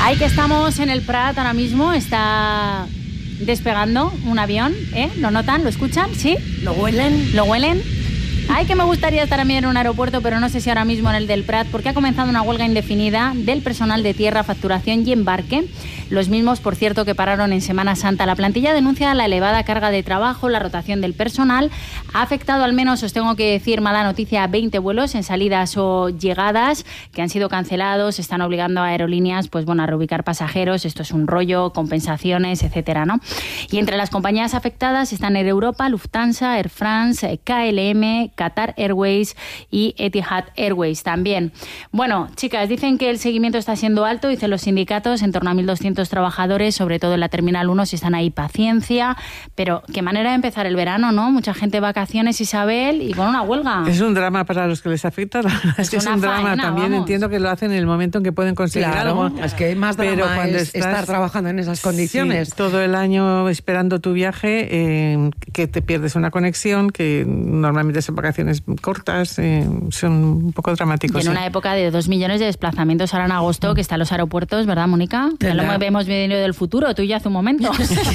Ahí que estamos en el Prat ahora mismo, está despegando un avión, ¿eh? ¿Lo notan? ¿Lo escuchan? ¿Sí? ¿Lo huelen? ¿Lo huelen? Ay, que me gustaría estar a mí en un aeropuerto, pero no sé si ahora mismo en el del Prat, porque ha comenzado una huelga indefinida del personal de tierra, facturación y embarque. Los mismos, por cierto, que pararon en Semana Santa. La plantilla denuncia la elevada carga de trabajo, la rotación del personal. Ha afectado al menos, os tengo que decir, mala noticia, a 20 vuelos en salidas o llegadas que han sido cancelados. Están obligando a aerolíneas, pues bueno, a reubicar pasajeros. Esto es un rollo, compensaciones, etcétera, ¿no? Y entre las compañías afectadas están Air Europa, Lufthansa, Air France, KLM, Qatar Airways y Etihad Airways también. Bueno, chicas, dicen que el seguimiento está siendo alto, dicen los sindicatos, en torno a 1.200 trabajadores, sobre todo en la Terminal 1, si están ahí, paciencia, pero qué manera de empezar el verano, ¿no? Mucha gente de vacaciones, Isabel, y con una huelga. Es un drama para los que les afecta, la verdad es que es un drama faena, también, vamos. Entiendo que lo hacen en el momento en que pueden conseguir algo. Es que más drama es estar trabajando en esas condiciones. Sí, todo el año esperando tu viaje, que te pierdes una conexión, que normalmente son vacaciones cortas, son un poco dramáticos. Y en una época de 2 millones de desplazamientos ahora en agosto, que están los aeropuertos, ¿verdad, Mónica? Ya lo hemos venido del futuro, tú y yo hace un momento.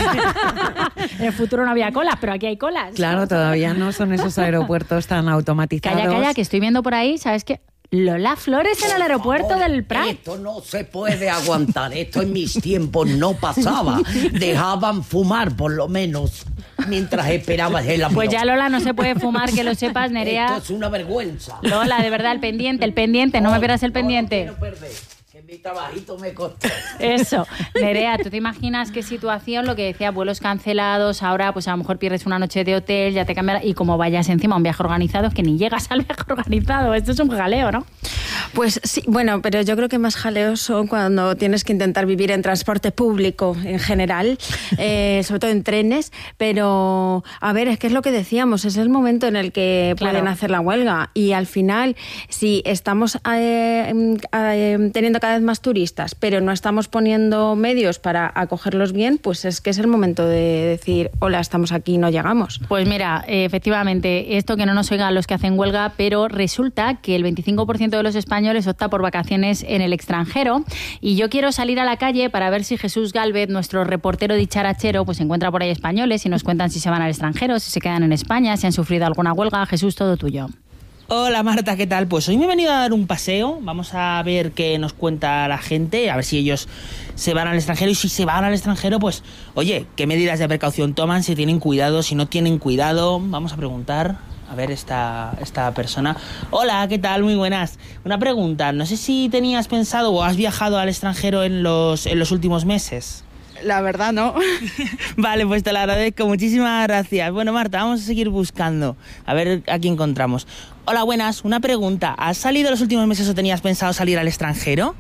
En el futuro no había colas, pero aquí hay colas. Claro, todavía no son esos aeropuertos tan automatizados. Calla, que estoy viendo por ahí, ¿sabes qué? Lola Flores en el aeropuerto del Prat. Esto no se puede aguantar. Esto en mis tiempos no pasaba. Dejaban fumar, por lo menos, mientras esperabas el avión. Pues ya, Lola, no se puede fumar, que lo sepas, Nerea. Esto es una vergüenza. Lola, de verdad, el pendiente, no me pierdas el pendiente. No quiero perder. Mi trabajito me costó. Eso. Nerea, ¿tú te imaginas qué situación? Lo que decía, vuelos cancelados, ahora pues a lo mejor pierdes una noche de hotel, ya te cambiará, y como vayas encima a un viaje organizado, es que ni llegas al viaje organizado. Esto es un jaleo, ¿no? Pues sí, bueno, pero yo creo que más jaleos son cuando tienes que intentar vivir en transporte público en general, sobre todo en trenes, pero a ver, es que es lo que decíamos, es el momento en el que pueden hacer la huelga, y al final, si estamos teniendo cada vez más turistas, pero no estamos poniendo medios para acogerlos bien, pues es que es el momento de decir, hola, estamos aquí, no llegamos. Pues mira, efectivamente, esto que no nos oigan los que hacen huelga, pero resulta que el 25% de los españoles opta por vacaciones en el extranjero, y yo quiero salir a la calle para ver si Jesús Gálvez, nuestro reportero dicharachero, pues encuentra por ahí españoles y nos cuentan si se van al extranjero, si se quedan en España, si han sufrido alguna huelga. Jesús, todo tuyo. Hola Marta, ¿qué tal? Pues hoy me he venido a dar un paseo, vamos a ver qué nos cuenta la gente, a ver si ellos se van al extranjero, y si se van al extranjero, pues, oye, ¿qué medidas de precaución toman? Si tienen cuidado, si no tienen cuidado, vamos a preguntar. A ver, esta persona. Hola, ¿qué tal? Muy buenas. Una pregunta, no sé si tenías pensado o has viajado al extranjero en los últimos meses. La verdad, no. Vale, pues te lo agradezco. Muchísimas gracias. Bueno, Marta, vamos a seguir buscando. A ver a quién encontramos. Hola, buenas. Una pregunta. ¿Has salido los últimos meses o tenías pensado salir al extranjero?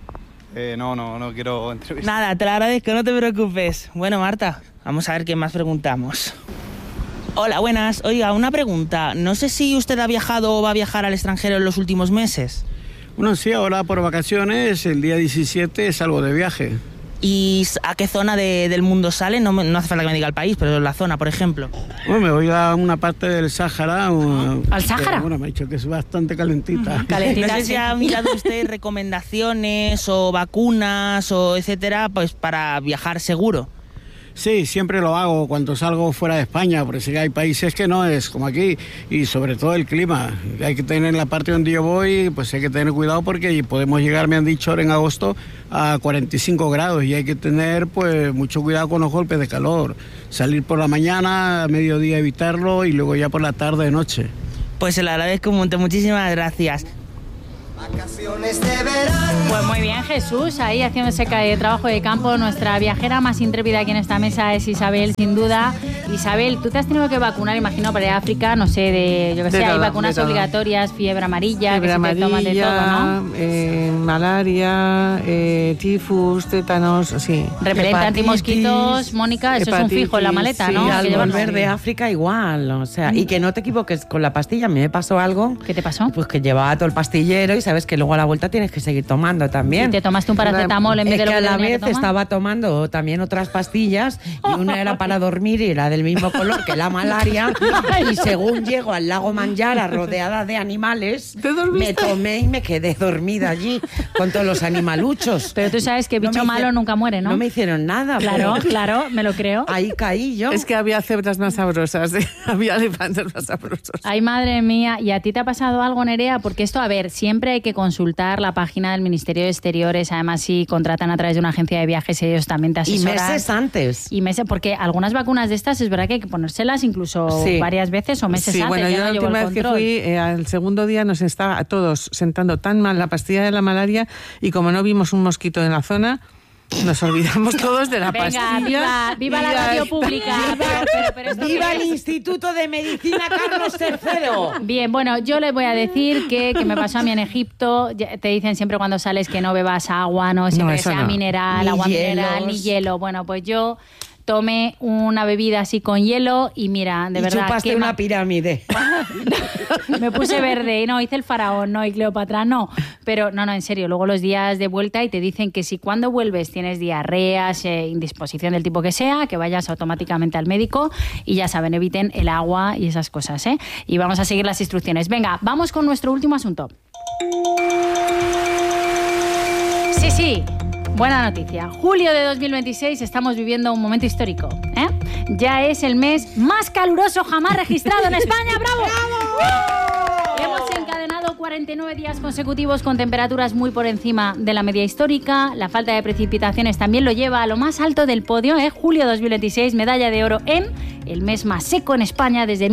No quiero entrevistar. Nada, te lo agradezco, no te preocupes. Bueno, Marta, vamos a ver qué más preguntamos. Hola, buenas. Oiga, una pregunta. No sé si usted ha viajado o va a viajar al extranjero en los últimos meses. Bueno, sí, ahora por vacaciones, el día 17 salgo de viaje. ¿Y a qué zona del mundo sale? No hace falta que me diga el país, pero la zona, por ejemplo. Bueno, me voy a una parte del Sáhara. ¿Al Sáhara? Bueno, me ha dicho que es bastante calentita. Calentita, no sé si ha mirado usted recomendaciones o vacunas o etcétera, pues para viajar seguro. Sí, siempre lo hago cuando salgo fuera de España, porque sí que hay países que no es como aquí, y sobre todo el clima. Hay que tener, en la parte donde yo voy, pues hay que tener cuidado porque podemos llegar, me han dicho ahora en agosto, a 45 grados, y hay que tener pues mucho cuidado con los golpes de calor. Salir por la mañana, a mediodía evitarlo, y luego ya por la tarde de noche. Pues se lo agradezco un montón, muchísimas gracias. Pues muy bien, Jesús, ahí haciendo ese trabajo de campo. Nuestra viajera más intrépida aquí en esta mesa es Isabel, sin duda. Isabel, tú te has tenido que vacunar, imagino, para ir a África, no sé, hay vacunas obligatorias, fiebre amarilla, fiebre que se te toman de todo, ¿no? Malaria, tifus, tétanos, sí. Repelente, antimosquitos, Mónica, eso es un fijo en la maleta, sí, ¿no? Sí, al volver de África igual, o sea, y que no te equivoques con la pastilla. A mí me pasó algo. ¿Qué te pasó? Pues que llevaba todo el pastillero y sabes que luego a la vuelta tienes que seguir tomando también. Y te tomaste un paracetamol en vez de lo que a la vez tomar. Estaba tomando también otras pastillas, y una era para dormir y era del mismo color que la malaria, y según llego al lago Manjara rodeada de animales, me tomé y me quedé dormida allí. con todos los animaluchos. Pero tú sabes que bicho malo nunca muere, ¿no? No me hicieron nada. Claro, pero claro, me lo creo. ahí caí yo. Es que había cebras más sabrosas, había elefantes más sabrosos. Ay, madre mía. ¿Y a ti te ha pasado algo, Nerea? Porque esto, a ver, siempre hay que consultar la página del Ministerio de Exteriores. Además, si contratan a través de una agencia de viajes, ellos también te Y asesoran. meses antes. Y meses, porque algunas vacunas de estas es verdad que hay que ponérselas incluso Sí. varias veces o meses Sí, antes. bueno, ya yo no la llevo el última vez que control. fui, al segundo día nos estaba a todos sentando tan mal la pastilla de la malaria y como no vimos un mosquito en la zona, nos olvidamos todos de la Venga, pastilla. viva Y la ya- radio pública. Pero esto ¡Viva qué el es? Instituto de Medicina Carlos III! Bien, bueno, yo les voy a decir que me pasó a mí en Egipto. Te dicen siempre cuando sales que no bebas agua, no siempre que eso sea no. mineral, Ni agua mineral, hielos. ni hielo. Bueno, pues yo tomé una bebida así con hielo y mira, de y verdad chupaste que una pirámide. me puse verde y no, hice el faraón, no, y Cleopatra, no. Pero no, en serio, luego los días de vuelta y te dicen que si cuando vuelves tienes diarreas, indisposición del tipo que sea, que vayas automáticamente al médico y ya saben, eviten el agua y esas cosas, ¿eh? Y vamos a seguir las instrucciones. Venga, vamos con nuestro último asunto. Sí. Buena noticia. Julio de 2026 estamos viviendo un momento histórico, ¿eh? Ya es el mes más caluroso jamás registrado en España. ¡Bravo! ¡Bravo! Hemos encadenado 49 días consecutivos con temperaturas muy por encima de la media histórica. La falta de precipitaciones también lo lleva a lo más alto del podio, ¿eh? Julio 2026, medalla de oro en el mes más seco en España desde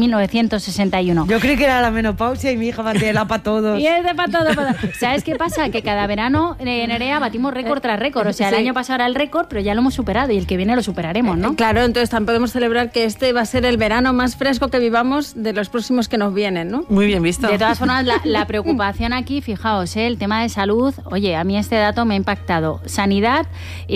1961. Yo creí que era la menopausia y mi hija batía para todos. Y es de para todo. ¿Sabes qué pasa? Que cada verano en Nerea batimos récord tras récord. O sea, el Sí. año pasado era el récord, pero ya lo hemos superado y el que viene lo superaremos, ¿no? Claro, entonces también podemos celebrar que este va a ser el verano más fresco que vivamos de los próximos que nos vienen, ¿no? Muy bien visto. De todas formas, la preocupación aquí, fijaos, el tema de salud, oye, a mí este dato me ha impactado. Sanidad,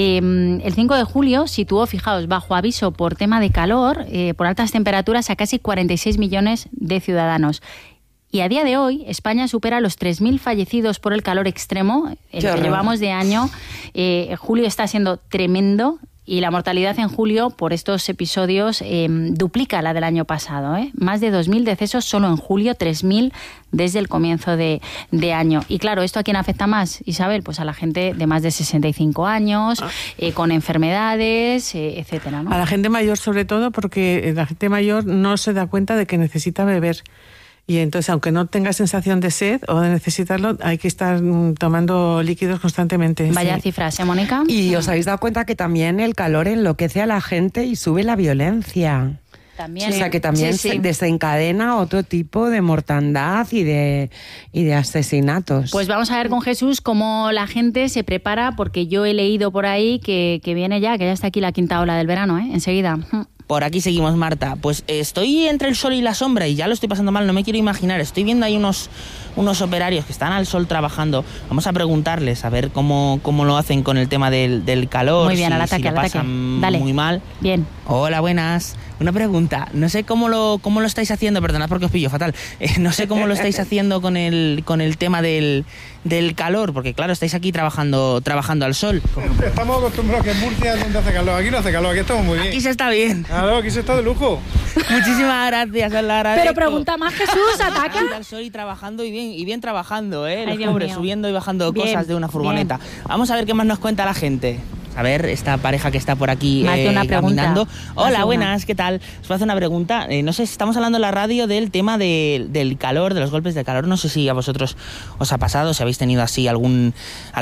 el 5 de julio situó, fijaos, bajo aviso por tema de calor, por altas temperaturas, a casi 46 millones de ciudadanos. Y a día de hoy, España supera los 3.000 fallecidos por el calor extremo, el que llevamos de año. Julio está siendo tremendo. Y la mortalidad en julio por estos episodios duplica la del año pasado, ¿eh? Más de 2.000 decesos solo en julio, 3.000 desde el comienzo de año. Y claro, ¿esto a quién afecta más, Isabel? Pues a la gente de más de 65 años, con enfermedades, etcétera, ¿no? A la gente mayor sobre todo, porque la gente mayor no se da cuenta de que necesita beber. Y entonces, aunque no tenga sensación de sed o de necesitarlo, hay que estar tomando líquidos constantemente. Vaya Sí. cifras, ¿eh, Mónica? Y os habéis dado cuenta que también el calor enloquece a la gente y sube la violencia. También. O sea, que también Sí, sí. desencadena otro tipo de mortandad y de asesinatos. Pues vamos a ver con Jesús cómo la gente se prepara, porque yo he leído por ahí que viene ya, que ya está aquí la quinta ola del verano, ¿eh? Enseguida. Por aquí seguimos, Marta. Pues estoy entre el sol y la sombra y ya lo estoy pasando mal, no me quiero imaginar. Estoy viendo ahí unos operarios que están al sol trabajando. Vamos a preguntarles a ver cómo lo hacen con el tema del calor. Muy bien, al ataque, lo al ataque. pasan Dale. muy mal. Bien. Hola, buenas. Una pregunta. No sé cómo lo estáis haciendo, perdonad porque os pillo fatal. No sé cómo lo estáis haciendo con el tema del calor, porque claro, estáis aquí trabajando al sol. Estamos acostumbrados que en Murcia es donde hace calor. Aquí no hace calor, aquí estamos muy bien. Aquí se está bien. Claro, aquí se está de lujo. Muchísimas gracias, os lo agradezco. Pero pregunta más, Jesús, ataca. Al sol y trabajando y bien trabajando, Ay, los Dios pobres, mío. subiendo y bajando Bien, cosas de una furgoneta. Vamos a ver qué más nos cuenta la gente. A ver, esta pareja que está por aquí Más de una pregunta. caminando. Más de Hola, una. buenas, ¿qué tal? Os voy a hacer una pregunta. No sé, estamos hablando en la radio del tema del calor, de los golpes de calor. No sé si a vosotros os ha pasado, si habéis tenido así algún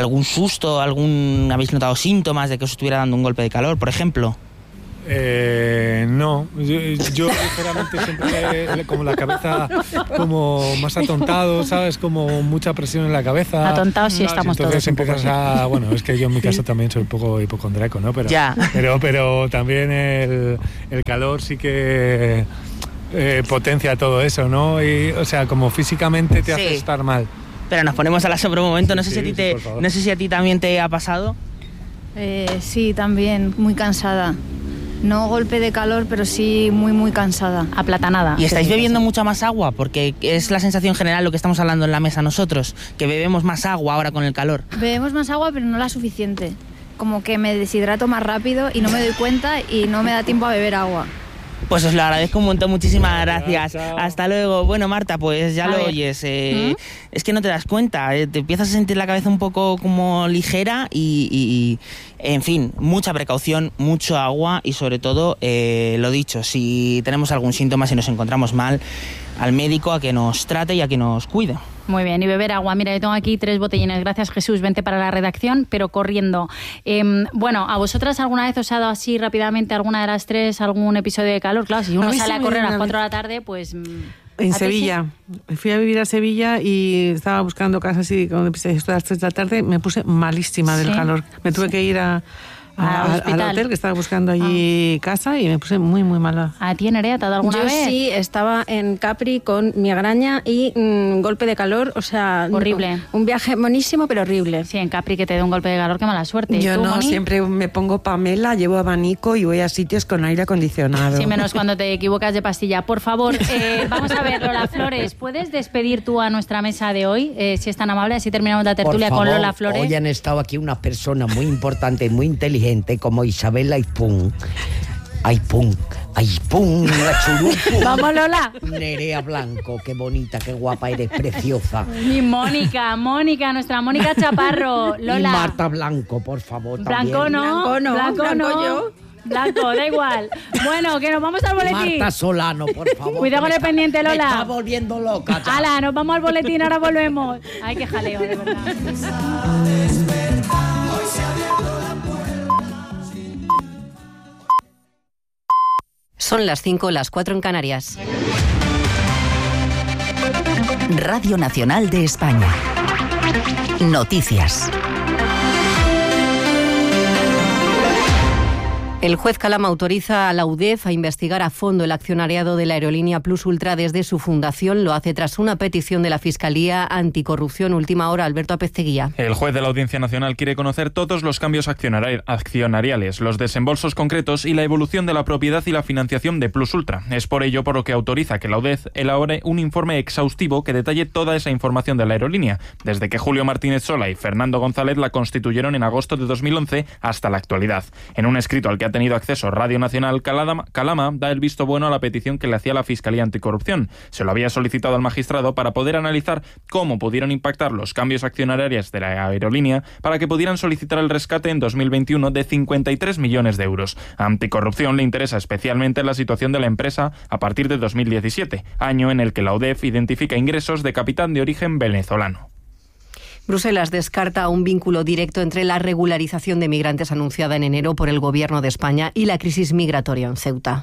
susto, habéis notado síntomas de que os estuviera dando un golpe de calor, por ejemplo. No, yo sinceramente siempre como la cabeza como más atontado, ¿sabes? Como mucha presión en la cabeza. Atontados sí estamos Entonces todos un poco, empiezas a... Bueno, es que yo en mi caso también soy un poco hipocondriaco, ¿no? Pero, Ya. pero también el calor sí que potencia todo eso, ¿no? Y, o sea, como físicamente te hace Sí. estar mal. Pero nos ponemos a la sombra un momento. No sé, Sí, si, sí, por favor. no sé si a ti también te ha pasado. Sí, también, muy cansada. No golpe de calor, pero sí muy cansada. Aplatanada. ¿Y estáis Sí, bebiendo sí. mucha más agua? Porque es la sensación general lo que estamos hablando en la mesa nosotros, que bebemos más agua ahora con el calor. Bebemos más agua, pero no la suficiente. Como que me deshidrato más rápido y no me doy cuenta y no me da tiempo a beber agua. Pues os lo agradezco un montón, muchísimas gracias. Hasta luego. Bueno, Marta, pues ya lo oyes. Es que no te das cuenta, te empiezas a sentir la cabeza un poco como ligera y en fin, mucha precaución, mucho agua y sobre todo, lo dicho, si tenemos algún síntoma, si nos encontramos mal, al médico a que nos trate y a que nos cuide. Muy bien, y beber agua. Mira, yo tengo aquí 3 botellines. Gracias, Jesús. Vente para la redacción, pero corriendo. Bueno, ¿a vosotras alguna vez os ha dado así rápidamente alguna de las 3 algún episodio de calor? Claro, si uno sale a correr a las 4 de la tarde, pues... En Sevilla. Fui a vivir a Sevilla y estaba buscando casas así, cuando empecé esto a las 3 de la tarde, me puse malísima del calor. Me tuve que ir al hotel, que estaba buscando allí casa, y me puse muy, muy mala. ¿A ti, Nerea, te ha dado alguna vez? Yo sí, estaba en Capri con migraña y golpe de calor, o sea... Horrible. Un viaje monísimo, pero horrible. Sí, en Capri que te dé un golpe de calor, qué mala suerte. Yo ¿Tú, no, Moni? siempre me pongo Pamela, llevo abanico y voy a sitios con aire acondicionado. Sí, menos cuando te equivocas de pastilla. Por favor, vamos a ver, Lola Flores, ¿puedes despedir tú a nuestra mesa de hoy? Si es tan amable, así terminamos la tertulia con Lola Flores. Hoy han estado aquí unas personas muy importantes, muy inteligentes, como Isabel Aipún, la churupu. Vamos, Lola. Nerea Blanco, qué bonita, qué guapa eres, preciosa. Y Mónica, nuestra Mónica Chaparro. Lola. Y Marta Blanco, por favor. Blanco no. Blanco yo. Blanco, da igual. Bueno, que nos vamos al boletín. Marta Solano, por favor. Cuidado con el pendiente, Lola. Me está volviendo loca. Ya. Ala, nos vamos al boletín, ahora volvemos. Ay, qué jaleo, de verdad. Son las 5, las 4 en Canarias. Radio Nacional de España. Noticias. El juez Calama autoriza a la UDEF a investigar a fondo el accionariado de la aerolínea Plus Ultra desde su fundación. Lo hace tras una petición de la Fiscalía Anticorrupción. Última hora, Alberto Apezteguía. El juez de la Audiencia Nacional quiere conocer todos los cambios accionariales, los desembolsos concretos y la evolución de la propiedad y la financiación de Plus Ultra. Es por ello por lo que autoriza que la UDEF elabore un informe exhaustivo que detalle toda esa información de la aerolínea, desde que Julio Martínez Sola y Fernando González la constituyeron en agosto de 2011 hasta la actualidad. En un escrito al que ha tenido acceso Radio Nacional, Calama da el visto bueno a la petición que le hacía la Fiscalía Anticorrupción. Se lo había solicitado al magistrado para poder analizar cómo pudieron impactar los cambios accionariales de la aerolínea para que pudieran solicitar el rescate en 2021 de 53 millones de euros. A Anticorrupción le interesa especialmente la situación de la empresa a partir de 2017, año en el que la UDEF identifica ingresos de capital de origen venezolano. Bruselas descarta un vínculo directo entre la regularización de migrantes anunciada en enero por el Gobierno de España y la crisis migratoria en Ceuta.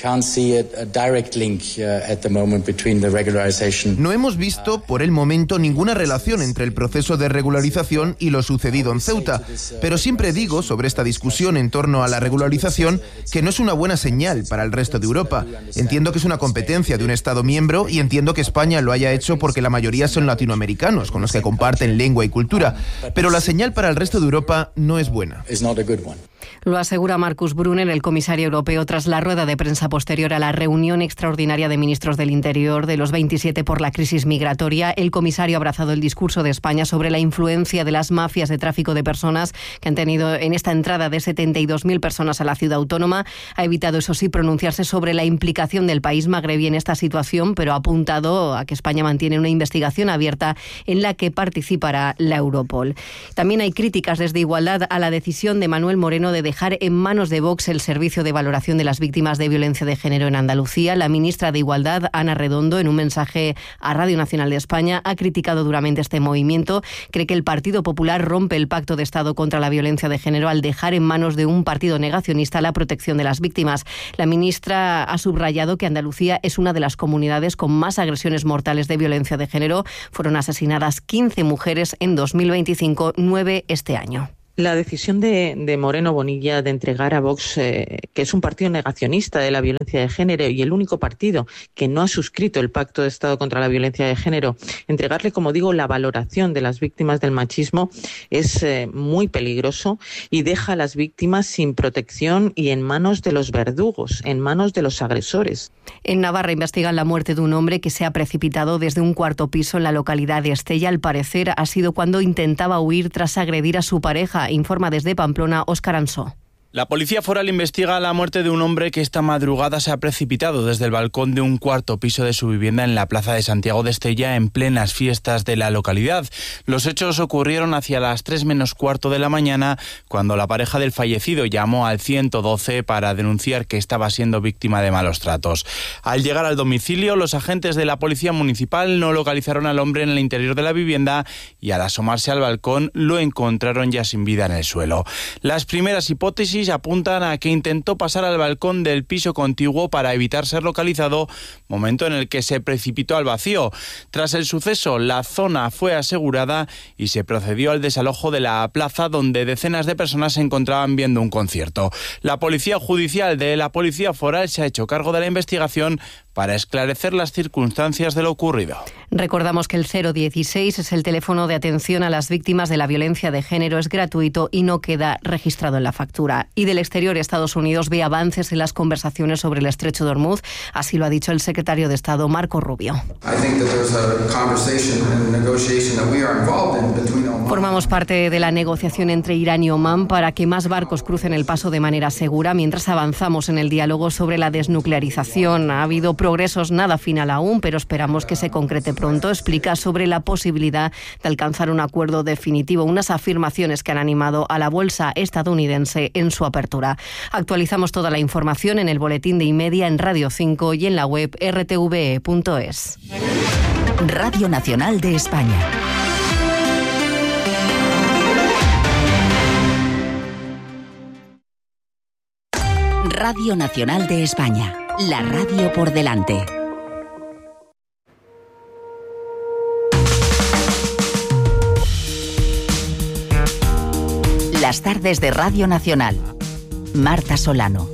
No hemos visto por el momento ninguna relación entre el proceso de regularización y lo sucedido en Ceuta, pero siempre digo sobre esta discusión en torno a la regularización que no es una buena señal para el resto de Europa. Entiendo que es una competencia de un Estado miembro y entiendo que España lo haya hecho porque la mayoría son latinoamericanos, con los que comparten lengua y cultura, pero la señal para el resto de Europa no es buena. Lo asegura Markus Brunner, el comisario europeo, tras la rueda de prensa posterior a la reunión extraordinaria de ministros del Interior de los 27 por la crisis migratoria. El comisario ha abrazado el discurso de España sobre la influencia de las mafias de tráfico de personas que han tenido en esta entrada de 72.000 personas a la ciudad autónoma. Ha evitado, eso sí, pronunciarse sobre la implicación del país magrebí en esta situación, pero ha apuntado a que España mantiene una investigación abierta en la que participará la Europol. También hay críticas desde Igualdad a la decisión de Manuel Moreno de dejar en manos de Vox el servicio de valoración de las víctimas de violencia de género en Andalucía. La ministra de Igualdad, Ana Redondo, en un mensaje a Radio Nacional de España, ha criticado duramente este movimiento. Cree que el Partido Popular rompe el pacto de Estado contra la violencia de género al dejar en manos de un partido negacionista la protección de las víctimas. La ministra ha subrayado que Andalucía es una de las comunidades con más agresiones mortales de violencia de género. Fueron asesinadas 15 mujeres en 2025, 9 este año. La decisión de Moreno Bonilla de entregar a Vox, que es un partido negacionista de la violencia de género y el único partido que no ha suscrito el Pacto de Estado contra la Violencia de Género, entregarle, como digo, la valoración de las víctimas del machismo es muy peligroso y deja a las víctimas sin protección y en manos de los verdugos, en manos de los agresores. En Navarra investigan la muerte de un hombre que se ha precipitado desde un cuarto piso en la localidad de Estella. Al parecer ha sido cuando intentaba huir tras agredir a su pareja. Informa desde Pamplona Óscar Ansó. La policía foral investiga la muerte de un hombre que esta madrugada se ha precipitado desde el balcón de un cuarto piso de su vivienda en la plaza de Santiago de Estella en plenas fiestas de la localidad. Los hechos ocurrieron hacia las 3 menos cuarto de la mañana, cuando la pareja del fallecido llamó al 112 para denunciar que estaba siendo víctima de malos tratos. Al llegar al domicilio, los agentes de la policía municipal no localizaron al hombre en el interior de la vivienda y al asomarse al balcón lo encontraron ya sin vida en el suelo. Las primeras hipótesis apuntan a que intentó pasar al balcón del piso contiguo para evitar ser localizado, momento en el que se precipitó al vacío. Tras el suceso, la zona fue asegurada y se procedió al desalojo de la plaza donde decenas de personas se encontraban viendo un concierto. La Policía Judicial de la Policía Foral se ha hecho cargo de la investigación para esclarecer las circunstancias de lo ocurrido. Recordamos que el 016 es el teléfono de atención a las víctimas de la violencia de género, es gratuito y no queda registrado en la factura. Y del exterior, Estados Unidos ve avances en las conversaciones sobre el estrecho de Hormuz, así lo ha dicho el secretario de Estado, Marco Rubio. Formamos parte de la negociación entre Irán y Omán para que más barcos crucen el paso de manera segura, mientras avanzamos en el diálogo sobre la desnuclearización. Ha habido progresos, nada final aún, pero esperamos que se concrete pronto. Explica sobre la posibilidad de alcanzar un acuerdo definitivo, unas afirmaciones que han animado a la bolsa estadounidense en su apertura. Actualizamos toda la información en el boletín de Y-Media, en Radio 5 y en la web rtve.es. Radio Nacional de España. Radio Nacional de España. La radio por delante. Las tardes de Radio Nacional. Marta Solano.